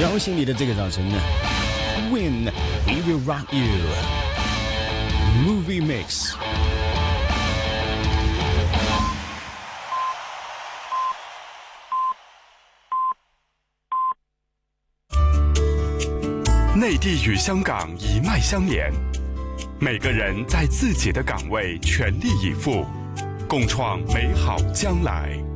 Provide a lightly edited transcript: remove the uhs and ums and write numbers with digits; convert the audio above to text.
邀请你的这个早晨呢 ，Win We Will Rock You Movie Mix。 内地与香港一脉相连，每个人在自己的岗位全力以赴，共创美好将来。